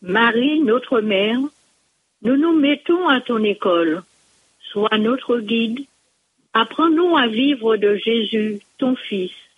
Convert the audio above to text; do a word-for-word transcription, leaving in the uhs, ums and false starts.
Marie, notre mère, nous nous mettons à ton école. Sois notre guide. Apprends-nous à vivre de Jésus, ton Fils.